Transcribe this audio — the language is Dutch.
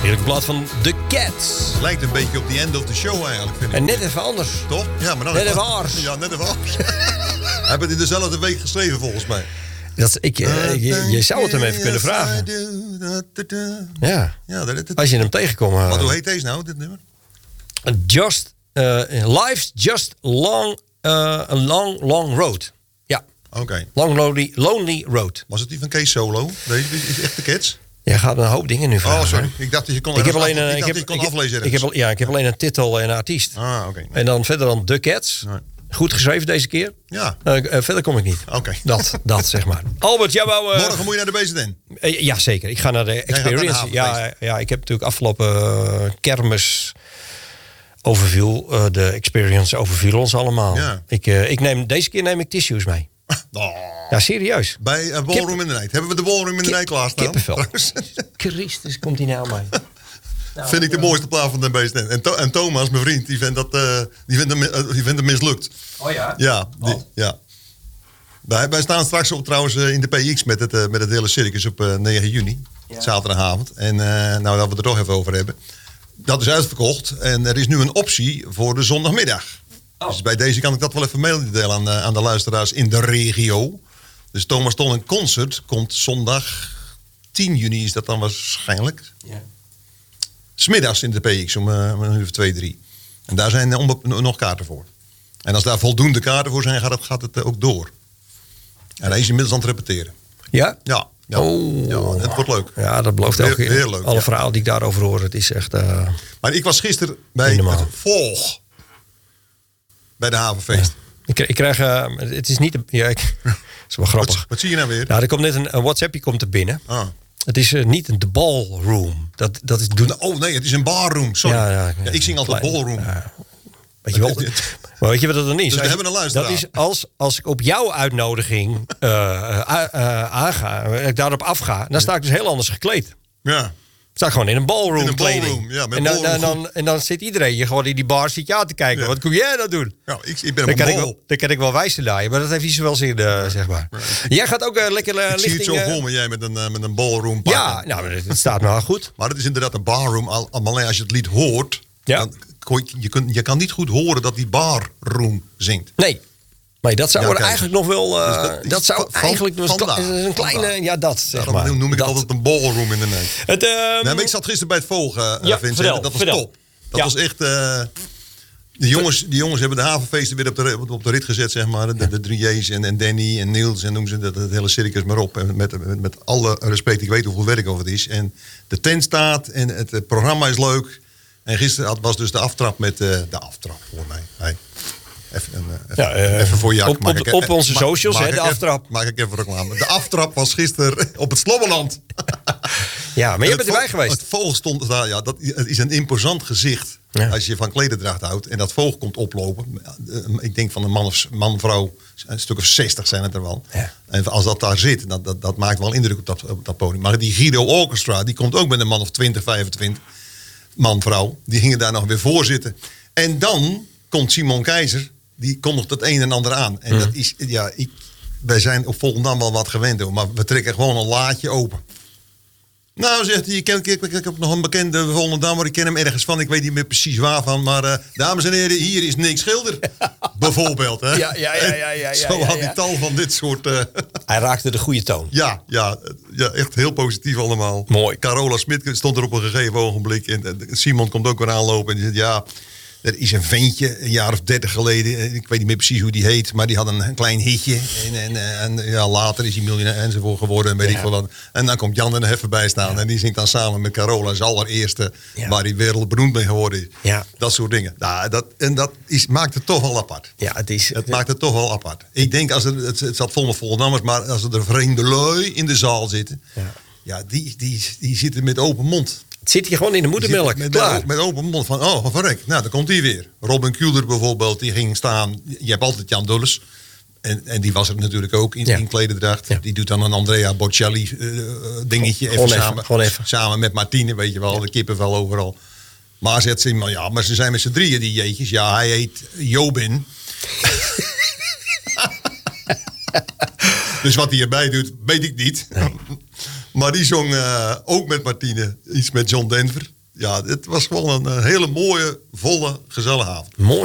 Heerlijke plaat van The Cats. Lijkt een beetje op the end of the show eigenlijk, vind ik. En net even anders. Toch? Ja, maar dan Net even anders. Ja, net even anders. Hij heeft het in dezelfde week geschreven, volgens mij. Je zou het hem even kunnen vragen. Ja. Als je hem tegenkomt. Wat, hoe heet deze nou, dit nummer? Life's just a long road. Ja. Oké. Lonely road. Was het die van Kees Solo? Deze is echt de Cats? Jij gaat een hoop dingen nu vragen. Oh, sorry. Ik dacht dat je kon aflezen. Ik heb alleen een titel en een artiest. Ah, oké. En dan verder dan The Cats. Nee. Goed geschreven deze keer. Ja. Verder kom ik niet. Oké. Dat zeg maar. Albert, jij wou... Morgen moet je naar de BZN. Ja, zeker. Ik ga naar de Experience. Ik heb natuurlijk afgelopen kermis overviel. De Experience overviel ons allemaal. Ja. Deze keer neem ik tissues mee. Oh. Ja, serieus. Bij Ballroom in de Night. Hebben we de Ballroom in de Night klaarstaan? Kippenvel. Christus, komt hij nou mee. Vind ik de mooiste plaat van de BZN. En Thomas, mijn vriend, die vindt hem mislukt. Oh ja? Ja. Wij staan straks trouwens in de PX met het hele circus op 9 juni. Ja. Zaterdagavond. En nou dat we het er toch even over hebben. Dat is uitverkocht. En er is nu een optie voor de zondagmiddag. Oh. Dus bij deze kan ik dat wel even meedelen aan de luisteraars in de regio. Dus Thomas Tol Concert komt zondag 10 juni is dat dan waarschijnlijk. Ja. 's Middags in de PX om een uur of 2, 3. En daar zijn nog kaarten voor. En als daar voldoende kaarten voor zijn, gaat het ook door. En hij is inmiddels aan het repeteren. Ja? Ja. Oh. Ja, het wordt leuk. Ja, dat belooft elke keer. Heel leuk. Alle verhalen die ik daarover hoor, het is echt... Maar ik was gisteren bij het Volg. Bij de Havenfeest. Ja. Ik krijg... het is niet... het is wel grappig. Wat zie je nou weer? Nou, er komt net een WhatsAppje komt er binnen. Ah. Het is niet de ballroom. Dat is Oh nee, het is een barroom. Sorry. Ja, ik zing altijd ballroom. Weet je wel? Maar weet je wat dat dan is? Dus we hebben een luisteraar. Dat is als ik op jouw uitnodiging aanga, ik daarop afga, dan sta ik dus heel anders gekleed. Ja. Sta ik gewoon in een ballroom in een kleding. Ballroom, en dan zit iedereen gewoon in die bar zit je aan te kijken. Ja. Wat kun jij dat doen? Ja, ik ben dan kan ik wel wijzen naar je, maar dat heeft niet zoveel zin, zeg maar. Ja. Jij gaat ook lekker ik lichting... zie het zo voor me, jij met een ballroom pakken. Ja, nou, het staat me wel goed. Maar het is inderdaad een barroom. Alleen als je het lied hoort, dan je kan niet goed horen dat die barroom zingt. Nee. Maar dat zou er eigenlijk nog wel... Dus dat zou eigenlijk een kleine... Ja, dat zeg maar. Dan noem ik altijd een ballroom in de nek. Nee, maar ik zat gisteren bij het volgen, Vincent. Vertel, dat was top. Dat was echt... Die jongens hebben de havenfeesten weer op de rit gezet, zeg maar. De 3J's en Danny en Niels en noem ze het hele circus maar op. En met alle respect, ik weet hoeveel werk over het is. En de tent staat en het programma is leuk. En gisteren was dus de aftrap met... de aftrap voor mij. Hey. Even voor je op onze socials, de aftrap. Maak ik even reclame. De aftrap was gisteren op het Slobbeland. Ja, maar je bent erbij geweest. Het voog stond daar, ja, het is een imposant gezicht. Ja. Als je van klederdracht houdt en dat voog komt oplopen. Ik denk van een man, vrouw, een stuk of 60 zijn het er wel. Ja. En als dat daar zit, dat maakt wel indruk op dat podium. Maar die Guido Orchestra, die komt ook met een man of 20, 25. Man, vrouw. Die gingen daar nog weer voor zitten. En dan komt Simon Keizer. Die kondigt het een en ander aan. En dat is, wij zijn op Volendam wel wat gewend, hoor, maar we trekken gewoon een laadje open. Nou, zegt hij, ik heb nog een bekende Volendammer, ik ken hem ergens van, ik weet niet meer precies waarvan, maar dames en heren, hier is Nick Schilder. Bijvoorbeeld, hè? Ja. Zo had hij tal van dit soort... Hij raakte de goede toon. Ja, echt heel positief allemaal. Mooi. Carola Smit stond er op een gegeven ogenblik en Simon komt ook weer aanlopen en die zegt, er is een ventje, een jaar of 30 geleden, ik weet niet meer precies hoe die heet, maar die had een klein hitje. En later is hij miljonair enzovoort geworden. En weet ik veel wat. En dan komt Jan en Heffer bij staan. En die zingt dan samen met Carola, zijn allereerste, waar hij wereldberoemd mee geworden is. Ja. Dat soort dingen. Nou, dat maakt het toch wel apart. Ja, het maakt het toch wel apart. Ik denk, het zat vol met Vollendammers, maar als er vreemde lui in de zaal zitten, die zitten met open mond. Het zit hier gewoon in de moedermelk. Met open mond van, oh, verrek. Nou, dan komt hij weer. Robin Kuhler bijvoorbeeld, die ging staan. Je hebt altijd Jan Dulles. En die was er natuurlijk ook in klederdracht. Ja. Die doet dan een Andrea Bocelli dingetje. Even samen met Martine, weet je wel. De kippenvel overal. Maar zegt ze, maar ze zijn met z'n drieën, die jeetjes. Ja, hij heet Jobin. Dus wat hij erbij doet, weet ik niet. Nee. Maar die zong ook met Martine iets met John Denver. Ja, het was gewoon een hele mooie, volle, gezellige avond. Mooi.